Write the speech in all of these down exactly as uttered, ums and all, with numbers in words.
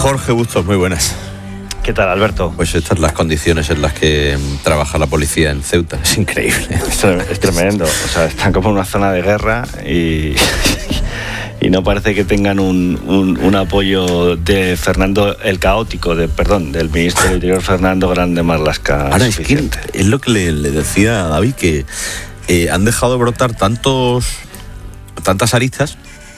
Jorge Bustos, muy buenas. ¿Qué tal, Alberto? Pues estas son las condiciones en las que trabaja la policía en Ceuta. Es increíble. Es, es tremendo. O sea, están como en una zona de guerra y, y no parece que tengan un, un, un apoyo de Fernando el Caótico, de, perdón, del ministro del Interior Fernando Grande Marlaska. Ahora es que es lo que le, le decía a David, que eh, han dejado brotar tantos tantas aristas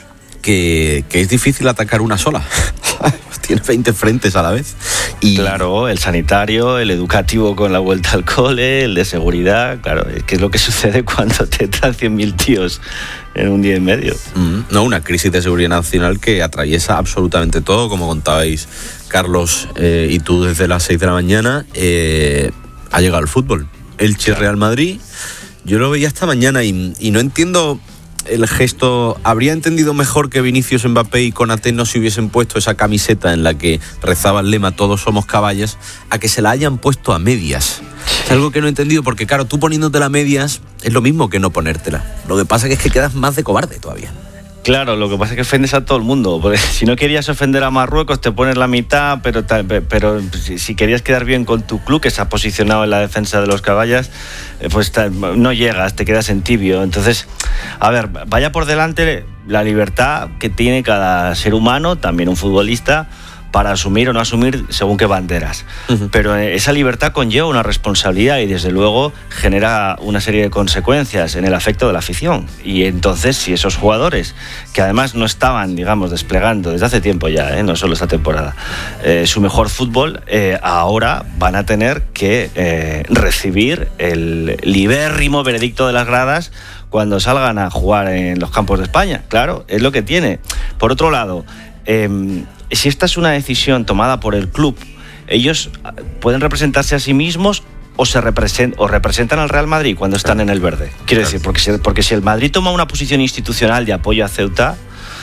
que, que es difícil atacar una sola. Tiene veinte frentes a la vez. Y claro, el sanitario, el educativo con la vuelta al cole, el de seguridad, claro, es que es lo que sucede cuando te traen cien mil tíos en un día y medio. Mm, no, una crisis de seguridad nacional que atraviesa absolutamente todo, como contabais Carlos eh, y tú desde las seis de la mañana. Eh, ha llegado el fútbol. Elche claro. Real Madrid. Yo lo veía esta mañana y, y no entiendo el gesto. Habría entendido mejor que Vinicius, Mbappé y Konaté no se hubiesen puesto esa camiseta en la que rezaba el lema "todos somos caballas", a que se la hayan puesto a medias. Es algo que no he entendido, porque claro, tú poniéndotela a medias es lo mismo que no ponértela. Lo que pasa es que quedas más de cobarde todavía. Claro, lo que pasa es que ofendes a todo el mundo, porque si no querías ofender a Marruecos te pones la mitad, pero, pero si querías quedar bien con tu club, que se ha posicionado en la defensa de los caballas, pues no llegas, te quedas en tibio. Entonces, a ver, vaya por delante la libertad que tiene cada ser humano, también un futbolista, para asumir o no asumir según qué banderas. Uh-huh. Pero esa libertad conlleva una responsabilidad y desde luego genera una serie de consecuencias en el afecto de la afición. Y entonces, si esos jugadores, que además no estaban, digamos, desplegando desde hace tiempo ya, ¿eh? no solo esta temporada, eh, su mejor fútbol, eh, ahora van a tener que eh, recibir el libérrimo veredicto de las gradas cuando salgan a jugar en los campos de España. Claro, es lo que tiene. Por otro lado, eh, si esta es una decisión tomada por el club, ellos pueden representarse a sí mismos o se represent, o representan al Real Madrid cuando están en el verde. Quiero decir, porque si, porque si el Madrid toma una posición institucional de apoyo a Ceuta,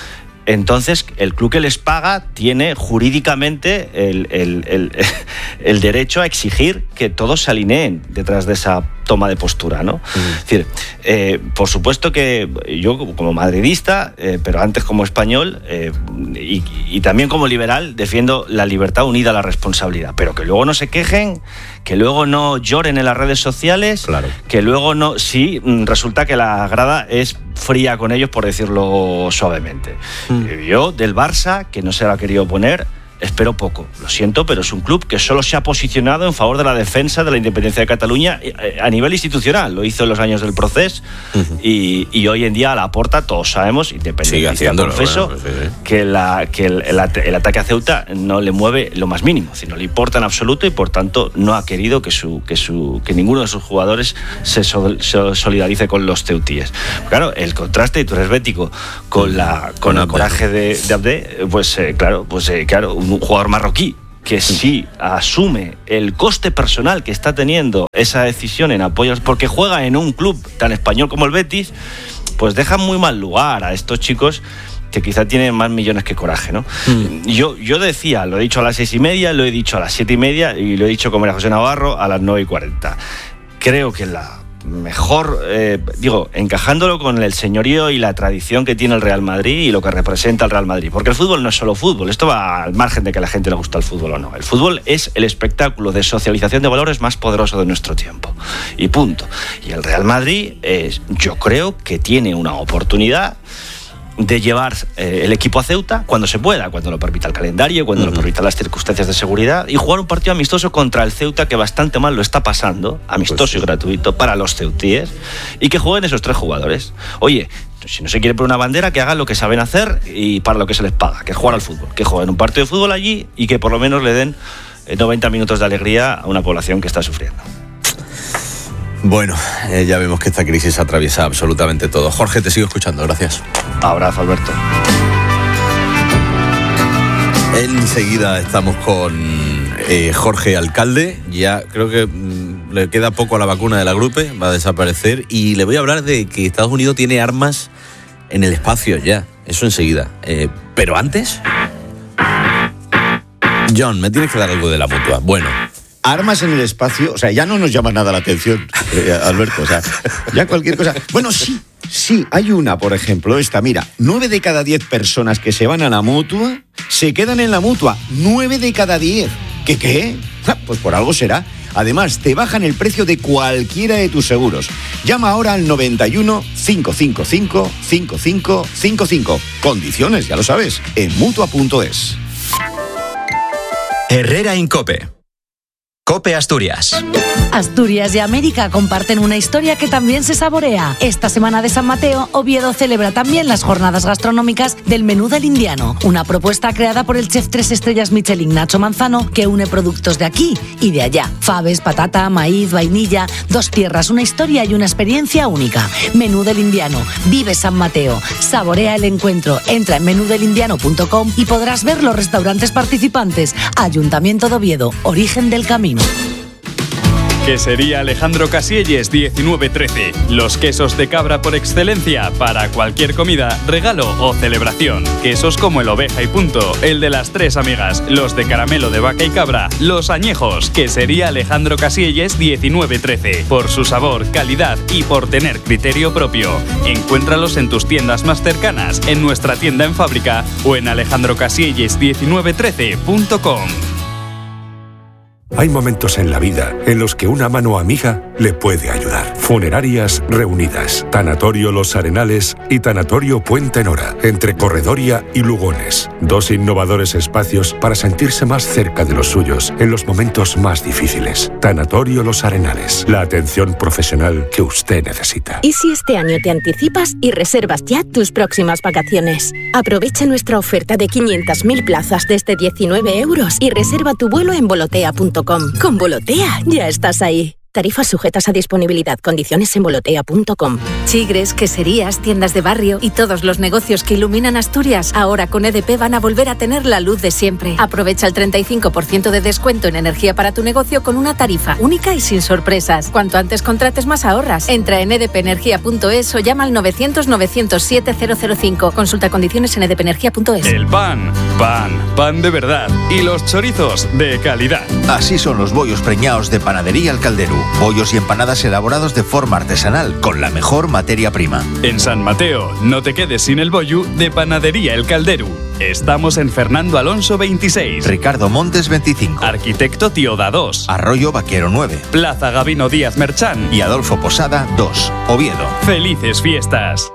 entonces el club que les paga tiene jurídicamente el, el, el, el derecho a exigir que todos se alineen detrás de esa toma de postura, ¿no? Uh-huh. Es decir, eh, por supuesto que yo como madridista, eh, pero antes como español eh, y, y también como liberal, defiendo la libertad unida a la responsabilidad, pero que luego no se quejen, que luego no lloren en las redes sociales, claro. que luego no, sí, resulta que la grada es fría con ellos, por decirlo suavemente. Uh-huh. Yo del Barça, que no se la ha querido poner, espero poco, lo siento, pero es un club que solo se ha posicionado en favor de la defensa de la independencia de Cataluña a nivel institucional. Lo hizo en los años del proceso uh-huh. y, y hoy en día a Laporta todos sabemos, independientemente, confeso, bueno, pues sí, sí. que, la, que el, el, el ataque a Ceuta no le mueve lo más mínimo, es decir, no le importa en absoluto y por tanto no ha querido que, su, que, su, que ninguno de sus jugadores se, sol, se solidarice con los ceutíes. Claro, el contraste, y tú eres bético, con, la, con, con el coraje de, de Abde, pues eh, claro, pues eh, claro, un jugador marroquí que sí asume el coste personal que está teniendo esa decisión en apoyos, porque juega en un club tan español como el Betis, pues deja muy mal lugar a estos chicos que quizá tienen más millones que coraje, ¿no? Mm. Yo, yo decía, lo he dicho a las seis y media, lo he dicho a las siete y media y lo he dicho con María José Navarro a las nueve y cuarenta. Creo que la mejor, eh, digo, encajándolo con el señorío y la tradición que tiene el Real Madrid y lo que representa el Real Madrid, porque el fútbol no es solo fútbol, esto va al margen de que a la gente le gusta el fútbol o no. El fútbol es el espectáculo de socialización de valores más poderoso de nuestro tiempo, y punto. Y el Real Madrid, es, yo creo que tiene una oportunidad de llevar eh, el equipo a Ceuta cuando se pueda, cuando lo permita el calendario, cuando uh-huh. lo permitan las circunstancias de seguridad, y jugar un partido amistoso contra el Ceuta, que bastante mal lo está pasando, amistoso pues sí. y gratuito para los ceutíes, y que jueguen esos tres jugadores. Oye, si no se quiere poner una bandera, que hagan lo que saben hacer y para lo que se les paga, que es jugar al fútbol, que jueguen un partido de fútbol allí y que por lo menos le den noventa minutos de alegría a una población que está sufriendo. Bueno, eh, ya vemos que esta crisis atraviesa absolutamente todo. Jorge, te sigo escuchando, gracias. Abrazo, Alberto. Enseguida estamos con eh, Jorge Alcalde. Ya creo que mmm, le queda poco a la vacuna de la gripe, va a desaparecer. Y le voy a hablar de que Estados Unidos tiene armas en el espacio ya. Eso enseguida. Eh, pero antes... John, me tienes que dar algo de la mutua. Bueno, armas en el espacio, o sea, ya no nos llama nada la atención, eh, Alberto, o sea, ya cualquier cosa. Bueno, sí, sí, hay una, por ejemplo, esta, mira, nueve de cada diez personas que se van a la Mutua se quedan en la Mutua, nueve de cada diez. ¿Qué qué? Ah, pues por algo será. Además, te bajan el precio de cualquiera de tus seguros. Llama ahora al noventa y uno, cinco cinco cinco, cinco cinco cinco cinco. Condiciones, ya lo sabes, en mutua punto es. Herrera Incope. Cope Asturias. Asturias y América comparten una historia que también se saborea. Esta semana de San Mateo, Oviedo celebra también las jornadas gastronómicas del Menú del Indiano, una propuesta creada por el chef tres estrellas Michelin Nacho Manzano que une productos de aquí y de allá. Faves, patata, maíz, vainilla, dos tierras, una historia y una experiencia única. Menú del Indiano, vive San Mateo, saborea el encuentro. Entra en menú del indiano punto com y podrás ver los restaurantes participantes. Ayuntamiento de Oviedo, origen del camino. Quesería Alejandro Casielles diecinueve trece. Los quesos de cabra por excelencia para cualquier comida, regalo o celebración. Quesos como el Oveja y Punto, el de las tres amigas, los de caramelo de vaca y cabra, los añejos. Quesería Alejandro Casielles diecinueve trece. Por su sabor, calidad y por tener criterio propio. Encuéntralos en tus tiendas más cercanas, en nuestra tienda en fábrica o en alejandro casielles diecinueve trece punto com. Hay momentos en la vida en los que una mano amiga le puede ayudar. Funerarias Reunidas, Tanatorio Los Arenales y Tanatorio Puente Nora, entre Corredoria y Lugones. Dos innovadores espacios para sentirse más cerca de los suyos en los momentos más difíciles. Tanatorio Los Arenales, la atención profesional que usted necesita. ¿Y si este año te anticipas y reservas ya tus próximas vacaciones? Aprovecha nuestra oferta de quinientas mil plazas desde diecinueve euros y reserva tu vuelo en volotea punto com. Con Volotea ya estás ahí. Tarifas sujetas a disponibilidad. Condiciones en volotea punto com. Chigres, queserías, tiendas de barrio y todos los negocios que iluminan Asturias ahora con E D P van a volver a tener la luz de siempre. Aprovecha el treinta y cinco por ciento de descuento en energía para tu negocio con una tarifa única y sin sorpresas. Cuanto antes contrates, más ahorras. Entra en e d p energía punto es o llama al novecientos novecientos siete cero cero cinco. Consulta condiciones en e d p energía punto es. El pan, pan, pan de verdad. Y los chorizos de calidad. Así son los bollos preñados de Panadería El Calderú. Bollos y empanadas elaborados de forma artesanal, con la mejor materia prima. En San Mateo, no te quedes sin el bollo de Panadería El Calderú. Estamos en Fernando Alonso veintiséis. Ricardo Montes veinticinco. Arquitecto Tioda dos. Arroyo Vaquero nueve. Plaza Gabino Díaz Merchán. Y Adolfo Posada dos. Oviedo. ¡Felices fiestas!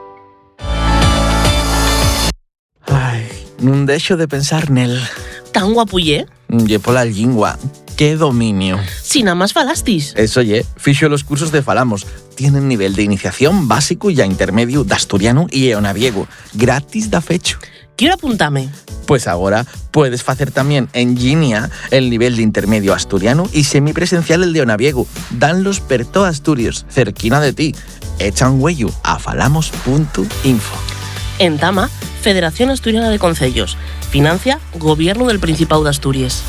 Ay, non deixo de pensar nel. Tan guapulle? Ye pola lingua. ¡Qué dominio! Si nada más falastis. Eso ye, fixo los cursos de Falamos. Tienen nivel de iniciación básico y a intermedio de asturiano y eonaviego. Gratis da fecho. Quiero apuntarme. Pues ahora puedes hacer también en línea el nivel de intermedio asturiano y semipresencial el de eonaviego. Danlos per todo Asturias, cerquina de ti. Echa un huello a falamos punto info. En Tama, Federación Asturiana de Concellos. Financia Gobierno del Principado de Asturias.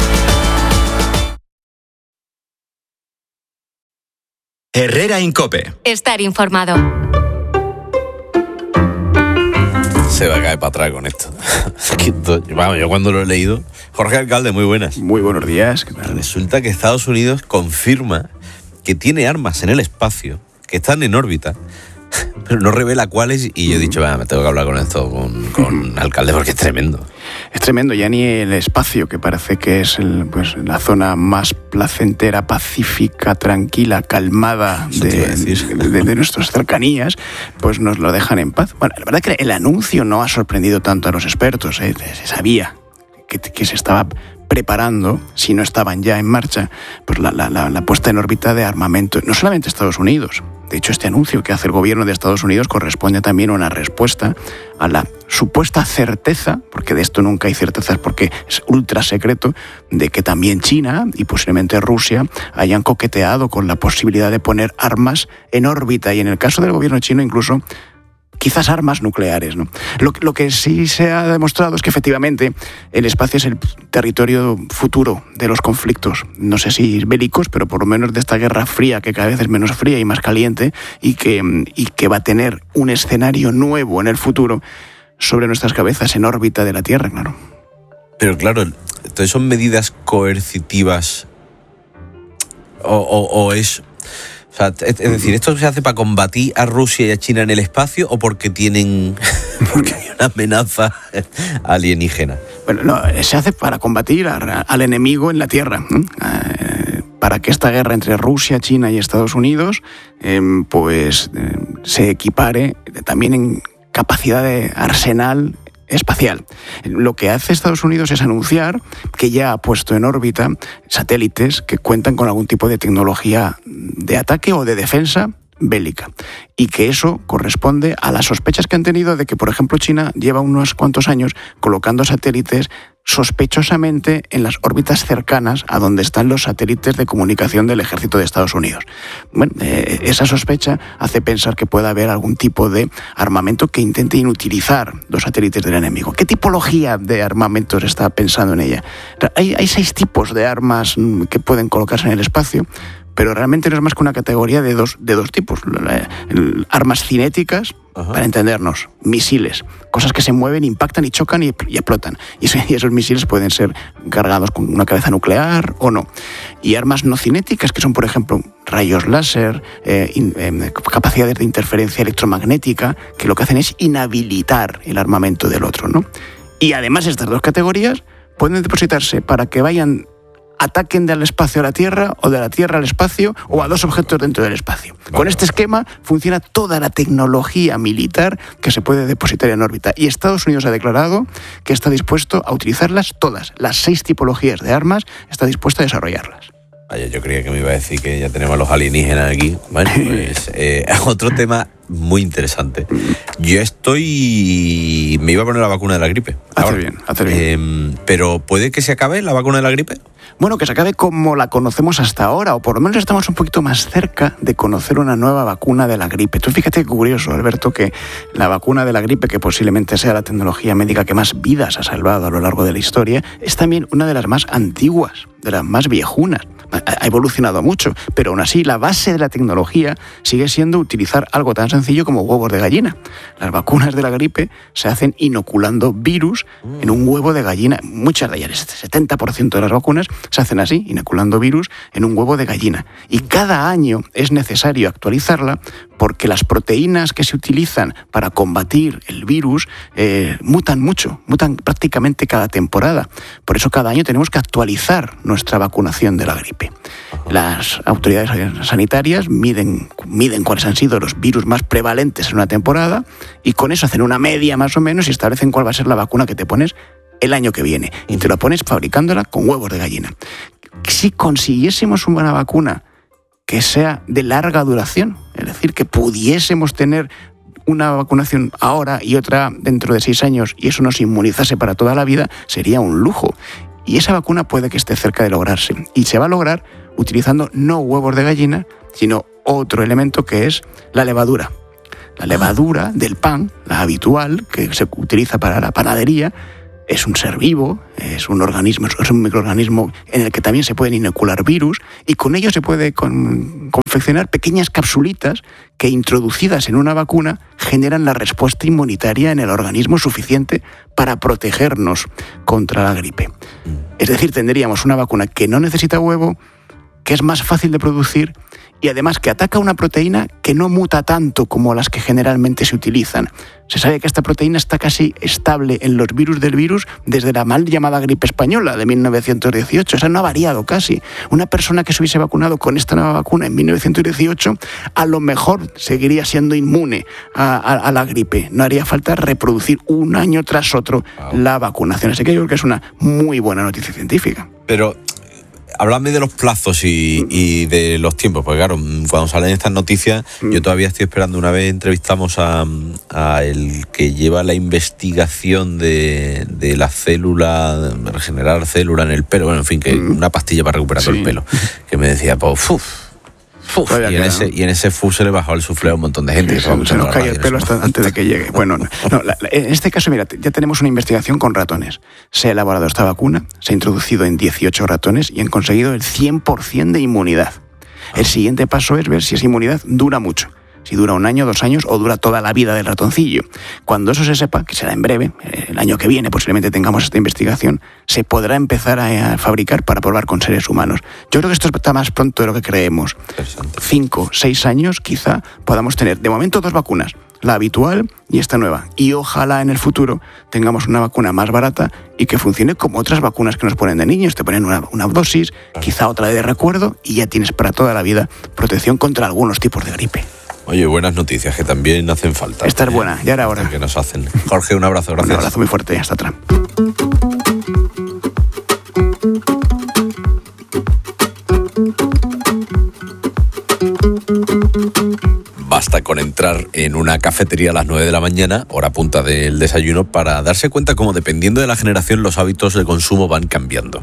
Herrera Incope. Estar informado. Se va a caer para atrás con esto. Vamos, yo cuando lo he leído... Jorge Alcalde, muy buenas. Muy buenos días. Resulta que Estados Unidos confirma que tiene armas en el espacio, que están en órbita, pero no revela cuáles, y yo he dicho, me tengo que hablar con esto, con, con Alcalde, porque es tremendo. Es tremendo, ya ni el espacio, que parece que es el, pues, la zona más placentera, pacífica, tranquila, calmada de, de, de nuestras cercanías, pues nos lo dejan en paz. Bueno, la verdad es que el anuncio no ha sorprendido tanto a los expertos, ¿eh? Se sabía que, que se estaba preparando, si no estaban ya en marcha, pues la, la, la, la puesta en órbita de armamento, no solamente Estados Unidos. De hecho, este anuncio que hace el gobierno de Estados Unidos corresponde también a una respuesta a la supuesta certeza, porque de esto nunca hay certezas porque es ultra secreto, de que también China y posiblemente Rusia hayan coqueteado con la posibilidad de poner armas en órbita, y en el caso del gobierno chino incluso quizás armas nucleares, ¿no? Lo, lo que sí se ha demostrado es que efectivamente el espacio es el territorio futuro de los conflictos, no sé si bélicos, pero por lo menos de esta guerra fría, que cada vez es menos fría y más caliente, y que, y que va a tener un escenario nuevo en el futuro sobre nuestras cabezas en órbita de la Tierra, claro. Pero claro, entonces son medidas coercitivas O, o, o es... O sea, es, es decir, ¿esto se hace para combatir a Rusia y a China en el espacio o porque tienen porque hay una amenaza alienígena? Bueno, no, se hace para combatir a, al enemigo en la Tierra, ¿no? Eh, para que esta guerra entre Rusia, China y Estados Unidos eh, pues eh, se equipare también en capacidad de arsenal espacial. Lo que hace Estados Unidos es anunciar que ya ha puesto en órbita satélites que cuentan con algún tipo de tecnología de ataque o de defensa bélica, y que eso corresponde a las sospechas que han tenido de que, por ejemplo, China lleva unos cuantos años colocando satélites sospechosamente en las órbitas cercanas a donde están los satélites de comunicación del ejército de Estados Unidos. Bueno, eh, esa sospecha hace pensar que puede haber algún tipo de armamento que intente inutilizar los satélites del enemigo. ¿Qué tipología de armamentos está pensando en ella? Hay, hay seis tipos de armas que pueden colocarse en el espacio, pero realmente no es más que una categoría de dos, de dos tipos. Armas cinéticas, Ajá. para entendernos, misiles, cosas que se mueven, impactan y chocan y, y explotan. Y, eso, y esos misiles pueden ser cargados con una cabeza nuclear o no. Y armas no cinéticas, que son, por ejemplo, rayos láser, eh, in, eh, capacidades de interferencia electromagnética, que lo que hacen es inhabilitar el armamento del otro, ¿no? Y además estas dos categorías pueden depositarse para que vayan ataquen del espacio a la Tierra o de la Tierra al espacio o a dos objetos dentro del espacio. Vale. Con este esquema funciona toda la tecnología militar que se puede depositar en órbita, y Estados Unidos ha declarado que está dispuesto a utilizarlas todas, las seis tipologías de armas, está dispuesto a desarrollarlas. Vaya, yo creía que me iba a decir que ya tenemos a los alienígenas aquí. Bueno, pues eh, otro tema muy interesante. Yo estoy... Me iba a poner la vacuna de la gripe. Hace bien, hace bien. Eh, pero ¿puede que se acabe la vacuna de la gripe? Bueno, que se acabe como la conocemos hasta ahora, o por lo menos estamos un poquito más cerca de conocer una nueva vacuna de la gripe. Tú fíjate qué curioso, Alberto, que la vacuna de la gripe, que posiblemente sea la tecnología médica que más vidas ha salvado a lo largo de la historia, es también una de las más antiguas, de las más viejunas. Ha evolucionado mucho, pero aún así la base de la tecnología sigue siendo utilizar algo tan sencillo como huevos de gallina. Las vacunas de la gripe se hacen inoculando virus en un huevo de gallina. Muchas de ellas, el setenta por ciento de las vacunas se hacen así, inoculando virus en un huevo de gallina. Y cada año es necesario actualizarla porque las proteínas que se utilizan para combatir el virus eh, mutan mucho, mutan prácticamente cada temporada. Por eso cada año tenemos que actualizar nuestra vacunación de la gripe. Las autoridades sanitarias miden, miden cuáles han sido los virus más prevalentes en una temporada y con eso hacen una media más o menos y establecen cuál va a ser la vacuna que te pones el año que viene. Y te la pones fabricándola con huevos de gallina. Si consiguiésemos una vacuna que sea de larga duración, es decir, que pudiésemos tener una vacunación ahora y otra dentro de seis años y eso nos inmunizase para toda la vida, sería un lujo. Y esa vacuna puede que esté cerca de lograrse. Y se va a lograr utilizando no huevos de gallina, sino otro elemento que es la levadura. La levadura del pan, la habitual, que se utiliza para la panadería, es un ser vivo, es un organismo, es un microorganismo en el que también se pueden inocular virus y con ello se puede con, confeccionar pequeñas capsulitas que introducidas en una vacuna generan la respuesta inmunitaria en el organismo suficiente para protegernos contra la gripe. Es decir, tendríamos una vacuna que no necesita huevo, que es más fácil de producir y además que ataca una proteína que no muta tanto como las que generalmente se utilizan. Se sabe que esta proteína está casi estable en los virus del virus desde la mal llamada gripe española de mil novecientos dieciocho. O sea, no ha variado casi. Una persona que se hubiese vacunado con esta nueva vacuna en mil novecientos dieciocho a lo mejor seguiría siendo inmune a, a, a la gripe. No haría falta reproducir un año tras otro wow. la vacunación. Así que yo creo que es una muy buena noticia científica. Pero... Háblame de los plazos y, y de los tiempos, porque claro, cuando salen estas noticias, yo todavía estoy esperando. Una vez entrevistamos a, a el que lleva la investigación de, de la célula, de regenerar célula en el pelo, bueno, en fin, que una pastilla para recuperar sí. todo el pelo, que me decía, pues, uff. Uf, y, en ese, y en ese F U se le bajó el suflé a un montón de gente. Sí, que se nos cae el pelo hasta antes de que llegue. Bueno, no, no, la, la, en este caso, mira, ya tenemos una investigación con ratones. Se ha elaborado esta vacuna, se ha introducido en dieciocho ratones y han conseguido el cien por ciento de inmunidad. El siguiente paso es ver si esa inmunidad dura mucho. si dura un año, dos años o dura toda la vida del ratoncillo. Cuando eso se sepa, que será en breve, el año que viene posiblemente tengamos esta investigación, se podrá empezar a, a fabricar para probar con seres humanos. Yo creo que esto está más pronto de lo que creemos. Cinco, seis años quizá podamos tener, de momento, dos vacunas. La habitual y esta nueva. Y ojalá en el futuro tengamos una vacuna más barata y que funcione como otras vacunas que nos ponen de niños. Te ponen una, una dosis, quizá otra de recuerdo y ya tienes para toda la vida protección contra algunos tipos de gripe. Oye, buenas noticias que también hacen falta. Esta es buena, ya era hora. Que nos hacen. Jorge, un abrazo, gracias. Un abrazo muy fuerte, hasta atrás. Basta con entrar en una cafetería a las nueve de la mañana, hora punta del desayuno, para darse cuenta cómo, dependiendo de la generación, los hábitos de consumo van cambiando.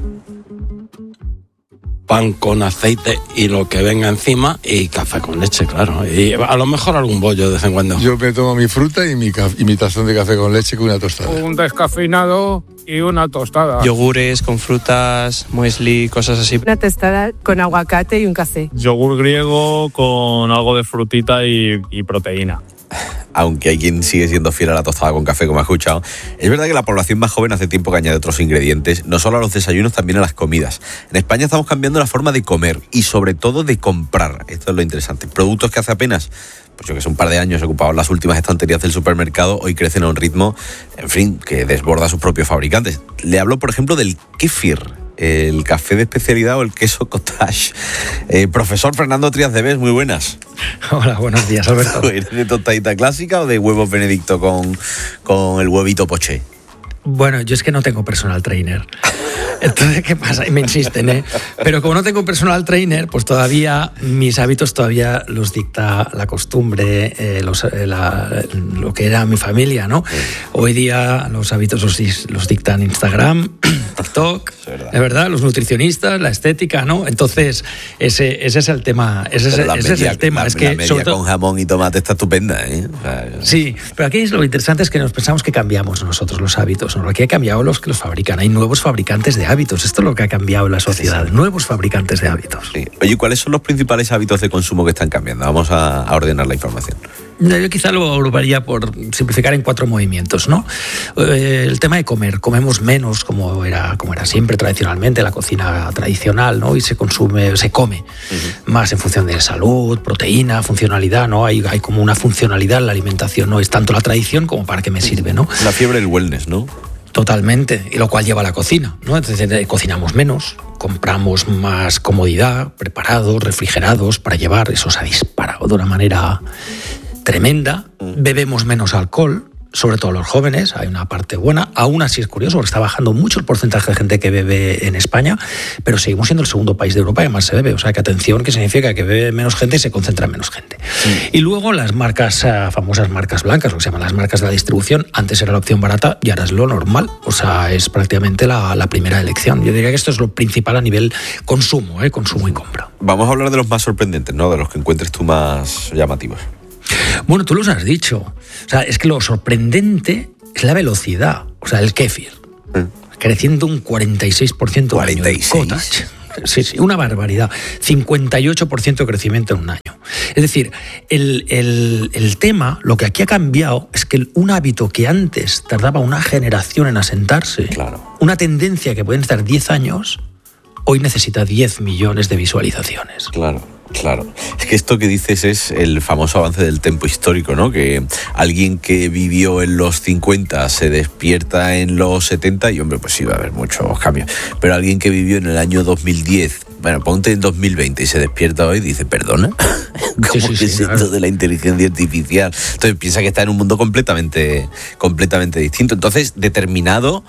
Pan con aceite y lo que venga encima y café con leche, claro. Y a lo mejor algún bollo de vez en cuando. Yo me tomo mi fruta y mi, y mi tazón de café con leche con una tostada. Un descafeinado y una tostada. Yogures con frutas, muesli, cosas así. Una tostada con aguacate y un café. Yogur griego con algo de frutita y, y proteína. Aunque hay quien sigue siendo fiel a la tostada con café, como ha escuchado. Es verdad que la población más joven hace tiempo que añade otros ingredientes, no solo a los desayunos, también a las comidas. En España estamos cambiando la forma de comer y sobre todo de comprar. Esto es lo interesante. Productos que hace apenas, pues yo que sé, un par de años ocupaban las últimas estanterías del supermercado, hoy crecen a un ritmo, en fin, que desborda a sus propios fabricantes. Le hablo, por ejemplo, del kéfir, el café de especialidad o el queso cottage. Eh, profesor Fernando Trías de Bes, muy buenas. Hola, buenos días, Alberto. ¿Eres de tostadita clásica o de huevos Benedicto con, con el huevito poché? Bueno, yo es que no tengo personal trainer. Entonces, ¿qué pasa? Y me insisten, ¿eh? Pero como no tengo personal trainer, pues todavía mis hábitos todavía los dicta la costumbre, eh, los, eh, la, lo que era mi familia, ¿no? Sí. Hoy día los hábitos los, los dictan Instagram, TikTok, es verdad. es verdad, los nutricionistas, la estética, ¿no? Entonces, ese, ese es el tema. Ese, es, ese media, es el tema. La, es que, la media sobre todo, con jamón y tomate está estupenda, ¿eh? O sea, sí, pero aquí es lo interesante es que nos pensamos que cambiamos nosotros los hábitos, ¿no? Aquí ha cambiado los que los fabrican. Hay nuevos fabricantes de hábitos. Esto es lo que ha cambiado en la sociedad. Sí, sí. Nuevos fabricantes de hábitos. Sí. Oye, ¿cuáles son los principales hábitos de consumo que están cambiando? Vamos a, a ordenar la información. Yo quizá lo agruparía por simplificar en cuatro movimientos, ¿no? Eh, el tema de comer. Comemos menos como era, como era siempre tradicionalmente, la cocina tradicional, ¿no? Y se consume, se come uh-huh. más en función de salud, proteína, funcionalidad, ¿no? Hay, hay como una funcionalidad en la alimentación, ¿no? Es tanto la tradición como para qué me sirve, ¿no? La fiebre del wellness, ¿no? Totalmente, y lo cual lleva a la cocina, ¿no? Entonces eh, cocinamos menos, compramos más comodidad, preparados, refrigerados para llevar, eso se ha disparado de una manera tremenda, bebemos menos alcohol, sobre todo los jóvenes, hay una parte buena, aún así es curioso porque está bajando mucho el porcentaje de gente que bebe en España, pero seguimos siendo el segundo país de Europa que más se bebe, o sea que atención, que significa que bebe menos gente y se concentra menos gente. Sí. Y luego las marcas, famosas marcas blancas, lo que se llaman las marcas de la distribución, antes era la opción barata y ahora es lo normal, o sea, es prácticamente la, la primera elección. Yo diría que esto es lo principal a nivel consumo, ¿eh? Consumo y compra. Vamos a hablar de los más sorprendentes, ¿no? De los que encuentres tú más llamativos. Bueno, tú los has dicho. O sea, es que lo sorprendente es la velocidad. O sea, el kéfir, mm. creciendo un cuarenta y seis por ciento ¿cuarenta y seis? Año. Cottage. Sí, sí, una barbaridad. cincuenta y ocho por ciento de crecimiento en un año. Es decir, el, el, el tema, lo que aquí ha cambiado es que un hábito que antes tardaba una generación en asentarse, claro. una tendencia que pueden estar diez años, hoy necesita diez millones de visualizaciones. Claro. Claro, es que esto que dices es el famoso avance del tempo histórico, ¿no? Que alguien que vivió en los cincuenta se despierta en los setenta y, hombre, pues sí va a haber muchos cambios. Pero alguien que vivió en el año dos mil diez, bueno, ponte en dos mil veinte y se despierta hoy y dice, ¿perdona? ¿Cómo sí, sí, que sí, es claro. esto de la inteligencia artificial? Entonces piensa que está en un mundo completamente, completamente distinto. Entonces, determinado,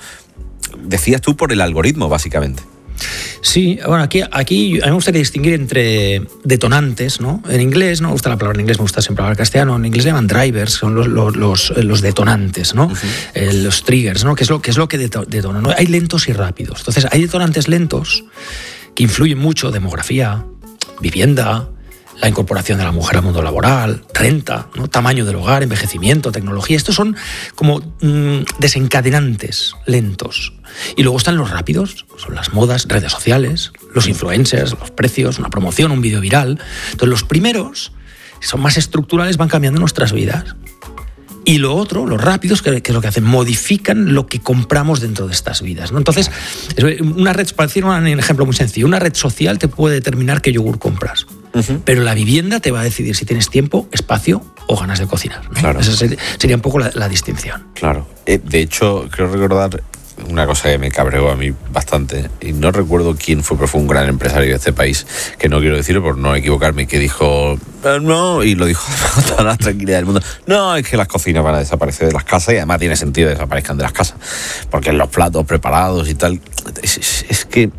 decías tú, por el algoritmo, básicamente. Sí, bueno, aquí, aquí a mí me gustaría distinguir entre detonantes, ¿no? En inglés, no me gusta la palabra en inglés, me gusta siempre hablar castellano, en inglés se llaman drivers, son los, los, los, los detonantes, ¿no? Uh-huh. eh, los triggers, ¿no? Que es lo que, es lo que detona, ¿no? Hay lentos y rápidos. Entonces, hay detonantes lentos que influyen mucho, demografía, vivienda, la incorporación de la mujer al mundo laboral, renta, ¿no? Tamaño del hogar, envejecimiento, tecnología. Estos son como mmm, desencadenantes lentos. Y luego están los rápidos, son las modas, redes sociales, los influencers, los precios, una promoción, un vídeo viral. Entonces los primeros son más estructurales, van cambiando nuestras vidas. Y lo otro, los rápidos, que, que es lo que hacen, modifican lo que compramos dentro de estas vidas, ¿no? Entonces, una red, para decir un ejemplo muy sencillo, una red social te puede determinar qué yogur compras, uh-huh. pero la vivienda te va a decidir si tienes tiempo, espacio o ganas de cocinar, ¿no? Claro. Esa sería un poco la, la distinción. Claro. Eh, de hecho, creo recordar una cosa que me cabreó a mí bastante, y no recuerdo quién fue, pero fue un gran empresario de este país, que no quiero decirlo por no equivocarme, que dijo, no, y lo dijo con toda la tranquilidad del mundo, no, es que las cocinas van a desaparecer de las casas, y además tiene sentido que desaparezcan de las casas, porque los platos preparados y tal, es, es, es que,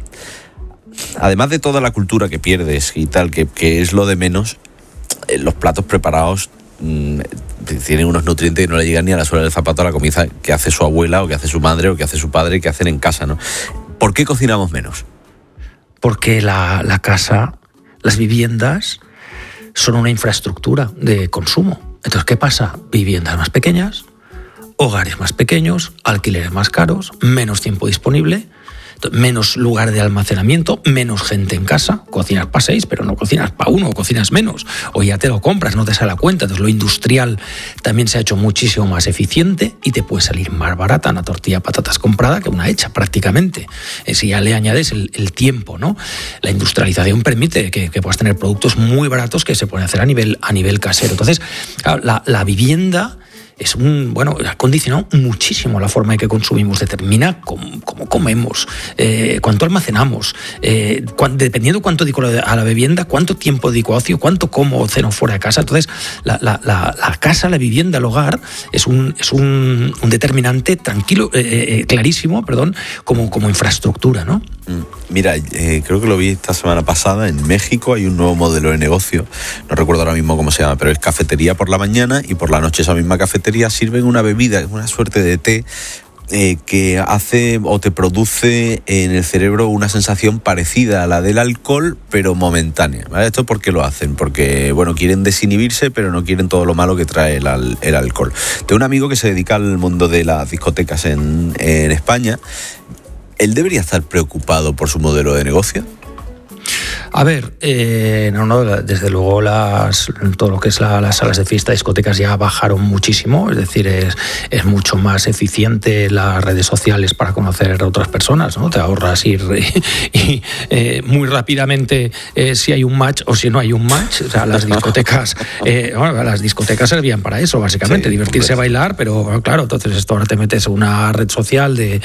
además de toda la cultura que pierdes y tal, que, que es lo de menos, los platos preparados mmm, tienen unos nutrientes que no le llegan ni a la suela del zapato a la comida que hace su abuela o que hace su madre o que hace su padre, que hacen en casa, ¿no? ¿Por qué cocinamos menos? Porque la, la casa, las viviendas son una infraestructura de consumo. Entonces, ¿qué pasa? Viviendas más pequeñas, hogares más pequeños, alquileres más caros, menos tiempo disponible, menos lugar de almacenamiento, menos gente en casa. Cocinas para seis, pero no cocinas para uno, o cocinas menos, o ya te lo compras, no te sale a cuenta. Entonces lo industrial también se ha hecho muchísimo más eficiente y te puede salir más barata una tortilla de patatas comprada que una hecha prácticamente. Eh, si ya le añades el, el tiempo, ¿no? La industrialización permite que, que puedas tener productos muy baratos que se pueden hacer a nivel, a nivel casero. Entonces, claro, la, la vivienda es un, bueno, ha condicionado muchísimo la forma en que consumimos, determina cómo, cómo comemos, eh, cuánto almacenamos, eh, cuan, dependiendo cuánto dedico a la vivienda, cuánto tiempo dedico a ocio, cuánto como o ceno fuera de casa. Entonces, la, la, la, la casa, la vivienda, el hogar es un, es un, un determinante tranquilo, eh, eh, clarísimo, perdón, como, como infraestructura, ¿no? Mira, eh, creo que lo vi esta semana pasada, en México hay un nuevo modelo de negocio, no recuerdo ahora mismo cómo se llama, pero es cafetería por la mañana y por la noche esa misma cafetería sirven una bebida, una suerte de té eh, que hace o te produce en el cerebro una sensación parecida a la del alcohol, pero momentánea, ¿vale? ¿Esto por qué lo hacen? Porque, bueno, quieren desinhibirse, pero no quieren todo lo malo que trae el, al, el alcohol. Tengo un amigo que se dedica al mundo de las discotecas en, en España. ¿Él debería estar preocupado por su modelo de negocio? A ver, eh, no, no, desde luego las, todo lo que es la, las salas de fiesta, discotecas ya bajaron muchísimo, es decir, es, es mucho más eficiente las redes sociales para conocer a otras personas, ¿no? Te ahorras ir y, y eh, muy rápidamente eh, si hay un match o si no hay un match. O sea, las discotecas, eh, bueno, las discotecas servían para eso, básicamente, sí, divertirse, completo. Bailar, pero bueno, claro, entonces esto ahora te metes en una red social de,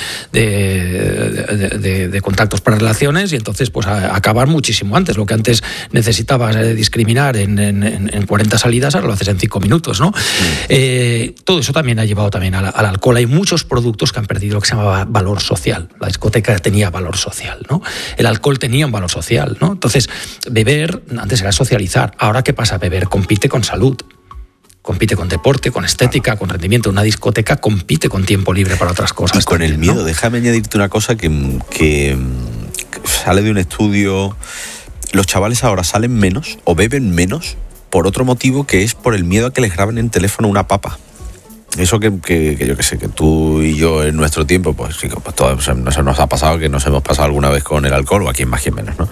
de, de, de, de contactos para relaciones y entonces pues a, acabar muchísimo antes. Lo que antes necesitabas eh, discriminar en, en, en cuarenta salidas, ahora lo haces en cinco minutos, ¿no? Mm. Eh, todo eso también ha llevado también al, al alcohol. Hay muchos productos que han perdido lo que se llamaba valor social. La discoteca tenía valor social, ¿no? El alcohol tenía un valor social, ¿no? Entonces, beber antes era socializar. Ahora, ¿qué pasa? Beber compite con salud. Compite con deporte, con estética, claro, con rendimiento. Una discoteca compite con tiempo libre para otras cosas. Y con también, el miedo, ¿no? Déjame añadirte una cosa que, que, que sale de un estudio. Los chavales ahora salen menos o beben menos por otro motivo, que es por el miedo a que les graben en teléfono una papa. Eso que, que, que yo que sé, que tú y yo en nuestro tiempo, pues sí, pues todo eso nos ha pasado, que nos hemos pasado alguna vez con el alcohol, o aquí en más, quien menos, ¿no?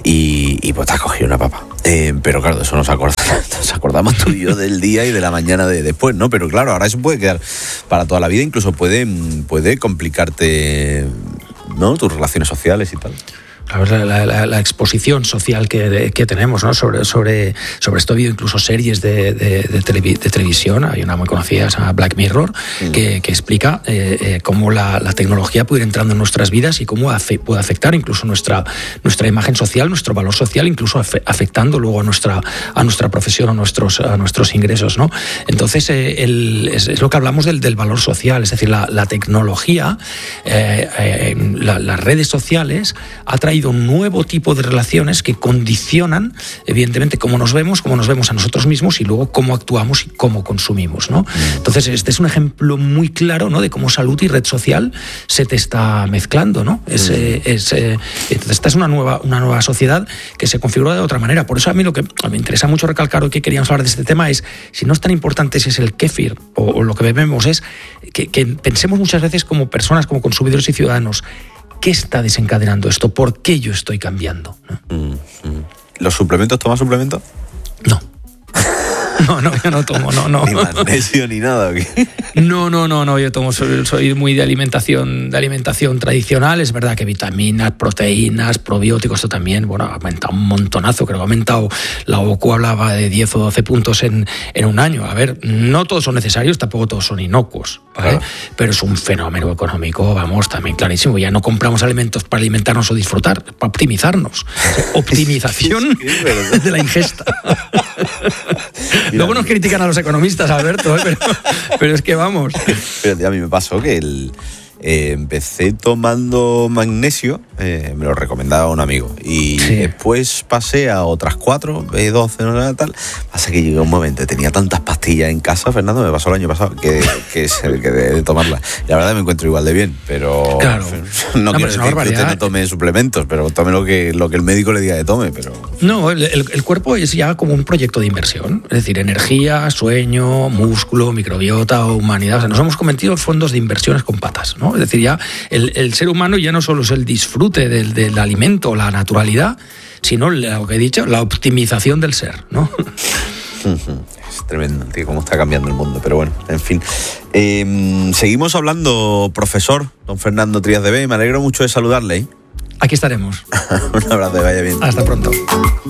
Y, y pues te has cogido una papa. Eh, pero claro, de eso nos acordamos, nos acordamos tú y yo del día y de la mañana de después, ¿no? Pero claro, ahora eso puede quedar para toda la vida, incluso puede, puede complicarte, ¿no? Tus relaciones sociales y tal. La, la, la, la exposición social que, de, que tenemos, ¿no? sobre, sobre, sobre esto ha habido incluso series de, de, de, televi, de televisión. Hay una muy conocida, se llama Black Mirror, mm. que, que explica eh, eh, cómo la, la tecnología puede ir entrando en nuestras vidas y cómo afe, puede afectar incluso nuestra, nuestra imagen social, nuestro valor social, incluso afe, afectando luego a nuestra, a nuestra profesión, a nuestros, a nuestros ingresos, ¿no? Entonces, eh, el, es, es lo que hablamos del, del valor social, es decir, la, la tecnología, eh, eh, la, las redes sociales ha traído un nuevo tipo de relaciones que condicionan, evidentemente, cómo nos vemos, cómo nos vemos a nosotros mismos y luego cómo actuamos y cómo consumimos, ¿no? Entonces, este es un ejemplo muy claro, ¿no? De cómo salud y red social se te está mezclando, ¿no? Es, mm. eh, es, eh, entonces, esta es una nueva, una nueva sociedad que se configura de otra manera. Por eso a mí lo que me interesa mucho recalcar hoy que queríamos hablar de este tema es, si no es tan importante si es el kéfir o, o lo que bebemos, es que, que pensemos muchas veces como personas, como consumidores y ciudadanos, ¿qué está desencadenando esto? ¿Por qué yo estoy cambiando? ¿No? ¿Los suplementos? ¿Tomas suplementos? No. No, no, yo no tomo, no, no. Ni magnesio ni nada. ¿O qué? No, no, no, no, yo tomo, soy, soy muy de alimentación, de alimentación tradicional. Es verdad que vitaminas, proteínas, probióticos, esto también, bueno, ha aumentado un montonazo, creo que ha aumentado, la O C U hablaba de diez o doce puntos en, en un año. A ver, no todos son necesarios, tampoco todos son inocuos, ¿vale? Claro. Pero es un fenómeno económico, vamos, también clarísimo. Ya no compramos alimentos para alimentarnos o disfrutar, para optimizarnos. Optimización de la ingesta. Luego nos critican a los economistas, Alberto, ¿eh? pero, pero es que vamos. Pero tío, a mí me pasó que el, eh, empecé tomando magnesio, eh, me lo recomendaba un amigo, y sí. después pasé a otras cuatro, B doce, no, tal. Pasa que llegó un momento, tenía tantas pastillas en casa, Fernando, me pasó el año pasado, que, que, que de, de tomarlas. Y la verdad me encuentro igual de bien, pero claro. no, no quiero decir que usted no tome suplementos, pero tome lo que, lo que el médico le diga que tome. Pero no, el, el, el cuerpo es ya como un proyecto de inversión, es decir, energía, sueño, músculo, microbiota, humanidad. O sea, nos hemos convertido en fondos de inversiones con patas, ¿no? Es decir, ya el, el ser humano ya no solo es el disfrute del, del alimento, la naturalidad, sino lo que he dicho, la optimización del ser, ¿no? Es tremendo, tío, cómo está cambiando el mundo. Pero bueno, en fin. Eh, seguimos hablando, profesor don Fernando Trías de Bey. Me alegro mucho de saludarle, ¿eh? Aquí estaremos. Un abrazo, vaya bien. Hasta pronto.